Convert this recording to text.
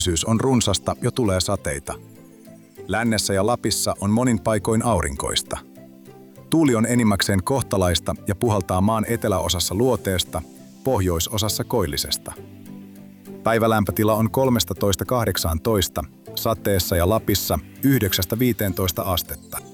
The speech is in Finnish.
Syys on runsasta, jo tulee sateita. Lännessä ja Lapissa on monin paikoin aurinkoista. Tuuli on enimmäkseen kohtalaista ja puhaltaa maan eteläosassa luoteesta, pohjoisosassa koillisesta. Päivälämpötila on 13–18, sateessa ja Lapissa 9–15 astetta.